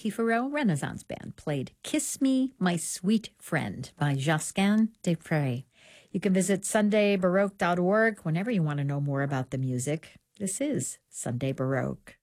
Pifaro Renaissance Band played Kiss Me, My Sweet Friend by Josquin des Prez. You can visit sundaybaroque.org whenever you want to know more about the music. This is Sunday Baroque.